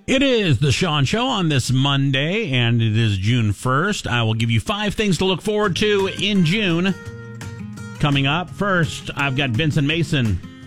It is the Sean Show on this Monday, and it is June 1st. I will give you 5 things to look forward to in June. Coming up first, I've got Vincent Mason